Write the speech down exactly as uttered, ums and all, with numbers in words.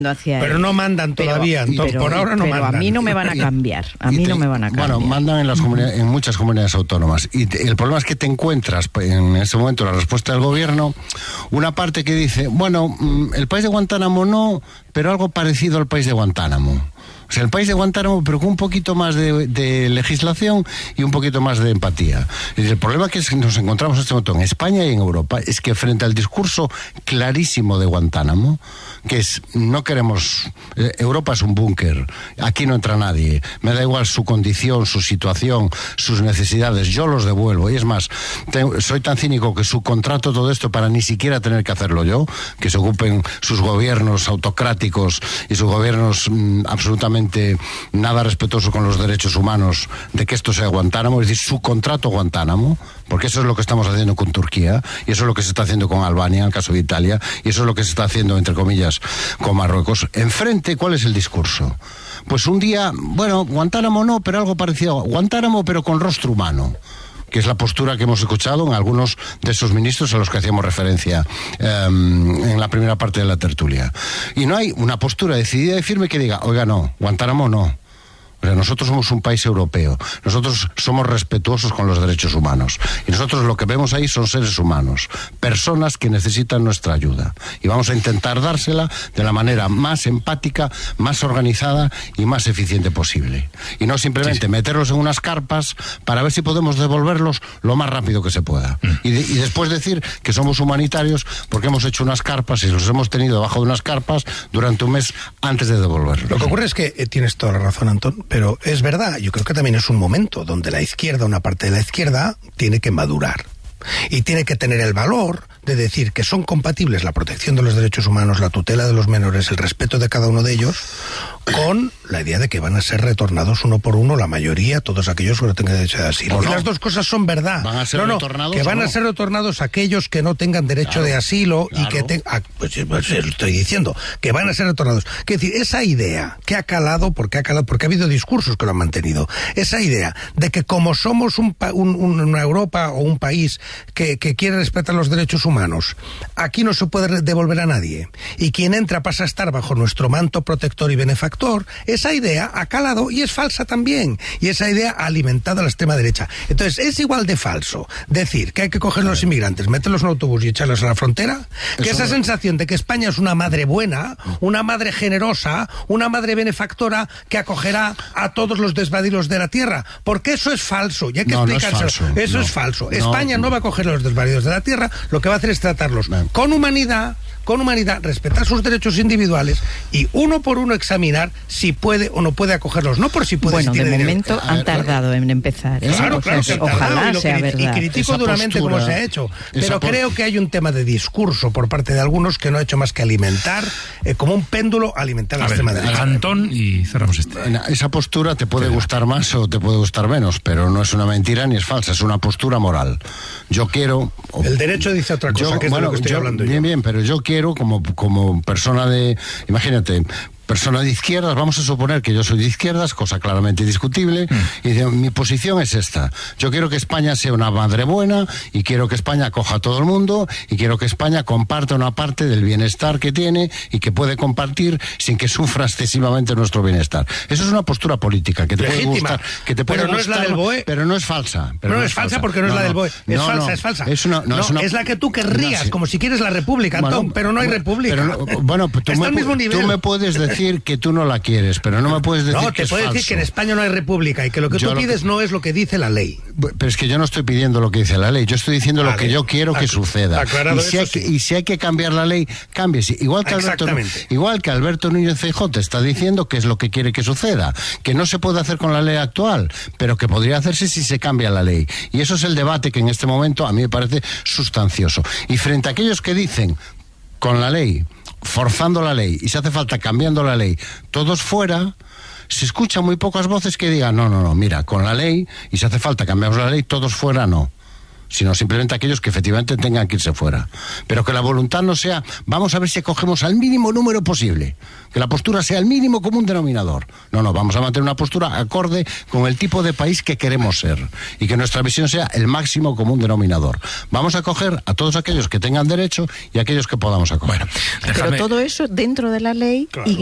Hacia pero no mandan todavía, pero, entonces, pero, por ahora no pero mandan. a mí no me van a cambiar, a mí te, no me van a cambiar. Bueno, mandan en, las comunidades, en muchas comunidades autónomas, y te, el problema es que te encuentras en ese momento la respuesta del gobierno, una parte que dice, bueno, el país de Guantánamo no, pero algo parecido al país de Guantánamo. O sea, el país de Guantánamo, pero con un poquito más de, de legislación y un poquito más de empatía. Y el problema que nos encontramos en este momento en España y en Europa es que frente al discurso clarísimo de Guantánamo, que es, no queremos, eh, Europa es un búnker, aquí no entra nadie, me da igual su condición, su situación, sus necesidades, yo los devuelvo. Y es más, te, soy tan cínico que subcontrato todo esto para ni siquiera tener que hacerlo yo, que se ocupen sus gobiernos autocráticos y sus gobiernos mmm, absolutamente nada respetuoso con los derechos humanos, de que esto sea Guantánamo, es decir, su contrato Guantánamo, porque eso es lo que estamos haciendo con Turquía, y eso es lo que se está haciendo con Albania, en el caso de Italia, y eso es lo que se está haciendo, entre comillas, con Marruecos. Enfrente, ¿cuál es el discurso? Pues un día, bueno, Guantánamo no, pero algo parecido, Guantánamo pero con rostro humano, que es la postura que hemos escuchado en algunos de esos ministros a los que hacíamos referencia eh, en la primera parte de la tertulia. Y no hay una postura decidida y firme que diga, oiga, no, Guantánamo no. Pero nosotros somos un país europeo, nosotros somos respetuosos con los derechos humanos, y nosotros lo que vemos ahí son seres humanos, personas que necesitan nuestra ayuda, y vamos a intentar dársela de la manera más empática, más organizada y más eficiente posible, y no simplemente sí, sí. meterlos en unas carpas para ver si podemos devolverlos lo más rápido que se pueda, mm. y, de, y después decir que somos humanitarios porque hemos hecho unas carpas y los hemos tenido debajo de unas carpas durante un mes antes de devolverlos. Lo que ocurre es que eh, tienes toda la razón, Antón, pero es verdad, yo creo que también es un momento donde la izquierda, una parte de la izquierda, tiene que madurar y tiene que tener el valor de decir que son compatibles la protección de los derechos humanos, la tutela de los menores, el respeto de cada uno de ellos, con la idea de que van a ser retornados uno por uno, la mayoría, todos aquellos que no tengan derecho de asilo. No. Y las dos cosas son verdad. ¿Van a ser no, no, retornados que van o no? a ser retornados aquellos que no tengan derecho claro, de asilo claro. y que tengan... Pues, pues estoy diciendo, que van a ser retornados. Es decir, esa idea que ha calado, porque ha calado, porque ha habido discursos que lo han mantenido, esa idea de que como somos un, un, una Europa o un país que, que quiere respetar los derechos humanos, aquí no se puede devolver a nadie, y quien entra pasa a estar bajo nuestro manto protector y benefactor, esa idea ha calado y es falsa también, y esa idea ha alimentado a la extrema derecha. Entonces es igual de falso decir que hay que coger a los inmigrantes, meterlos en un autobús y echarlos a la frontera, que Eso esa no... sensación de que España es una madre buena, una madre generosa, una madre benefactora que acogerá a todos los desvalidos de la tierra, porque eso es falso, y hay que no, explicárselo. No es falso, eso no, es falso. No, España no va a coger a los desvalidos de la tierra, lo que va a hacer es tratarlos no. con humanidad, con humanidad, respetar sus derechos individuales y uno por uno examinar si puede o no puede acogerlos, no por si puede. Bueno, si de tiene momento dinero. han tardado en empezar. ¿eh? Claro, claro, pues, que han tardado, ojalá y sea cri- verdad. Y critico esa duramente postura, cómo se ha hecho, pero por... creo que hay un tema de discurso por parte de algunos que no ha hecho más que alimentar, eh, como un péndulo, alimentar la extrema derecha. Antón, y cerramos este. Esa postura te puede gustar más o te puede gustar menos, pero no es una mentira ni es falsa, es una postura moral. Yo quiero... El derecho dice otra cosa, yo, que es bueno, de lo que estoy yo, hablando bien, yo. Bien, pero yo quiero como, como persona de... Imagínate... persona de izquierdas, vamos a suponer que yo soy de izquierdas, cosa claramente discutible, mm. y de, mi posición es esta. Yo quiero que España sea una madre buena, y quiero que España acoja a todo el mundo, y quiero que España comparta una parte del bienestar que tiene y que puede compartir sin que sufra excesivamente nuestro bienestar. Eso es una postura política que te Legítima, puede gustar, que te puede pero no gustar, es la del B O E. Pero no es falsa. Pero no, no es falsa porque no, no es la del B O E. Es no, falsa, no, es falsa. Es, una, no, no, es, una, es la que tú querrías, no, sí. como si quieres la república, Antón, bueno, pero no hay bueno, república. Pero, bueno, tú me, al mismo nivel. tú me puedes decir que tú no la quieres, pero no me puedes decir no, que es falso. No, te puedo decir que en España no hay república y que lo que yo tú pides que... no es lo que dice la ley. Pero es que yo no estoy pidiendo lo que dice la ley, yo estoy diciendo vale. lo que yo quiero que Ac suceda. Y si, hay sí. que, y si hay que cambiar la ley, cámbiese. Igual que, Alberto, igual que Alberto Núñez Feijóo está diciendo que es lo que quiere que suceda, que no se puede hacer con la ley actual, pero que podría hacerse si se cambia la ley. Y eso es el debate que en este momento a mí me parece sustancioso. Y frente a aquellos que dicen, con la ley, forzando la ley, y si hace falta cambiando la ley, todos fuera... Se escuchan muy pocas voces que digan, no, no, no, mira, con la ley, y si hace falta cambiamos la ley, todos fuera, no. sino simplemente aquellos que efectivamente tengan que irse fuera. Pero que la voluntad no sea, vamos a ver si acogemos al mínimo número posible, que la postura sea el mínimo común denominador. No, no, vamos a mantener una postura acorde con el tipo de país que queremos ser y que nuestra visión sea el máximo común denominador. Vamos a acoger a todos aquellos que tengan derecho y a aquellos que podamos acoger. Bueno, dejadme... Pero todo eso dentro de la ley, claro. Y